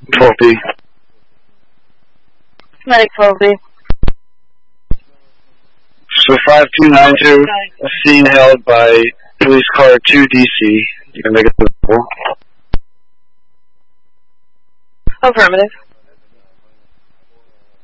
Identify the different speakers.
Speaker 1: 12B.
Speaker 2: Medic 12B.
Speaker 1: So 5292, a scene held by police car 2DC. You can make it visible.
Speaker 2: Affirmative.